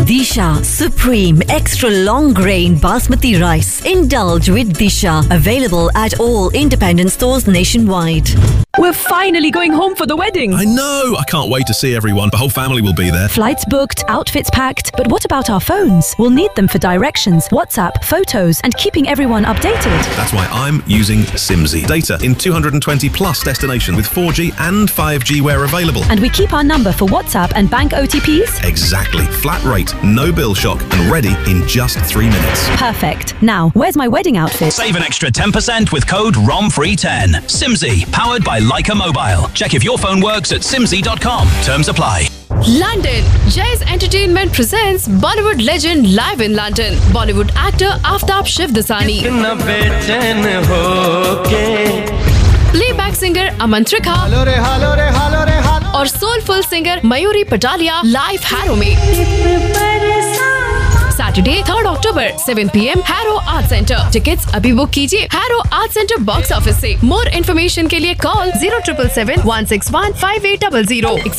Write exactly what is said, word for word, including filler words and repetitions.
Disha Supreme Extra Long Grain Basmati Rice. Indulge with Disha. Available at all independent stores nationwide. We're finally going home for the wedding. I know. I can't wait to see everyone. The whole family will be there. Flights booked, outfits packed. But what about our phones? We'll need them for directions, WhatsApp, photos, and keeping everyone updated. That's why I'm using Simsy. Data in two hundred twenty plus destinations with four G and five G where available. And we keep our number for WhatsApp and bank O T Ps? Exactly. Flat rate, no bill shock, and ready in just three minutes. Perfect. Now, where's my wedding outfit? Save an extra ten percent with code R O M free ten. Simsy, powered by Leica Mobile. Check if your phone works at simsy dot com. Terms apply. London. Jay's Entertainment presents Bollywood legend live in London. Bollywood actor Aftab Shivdasani. Playback singer Aman Trikha और soulful singer Mayuri Patalia live Harrow में. Saturday, third October, seven p m Harrow Art Center. Tickets अभी book कीजिए Harrow Art Center box office से. More information के लिए call zero seven seven one six one five eight zero zero.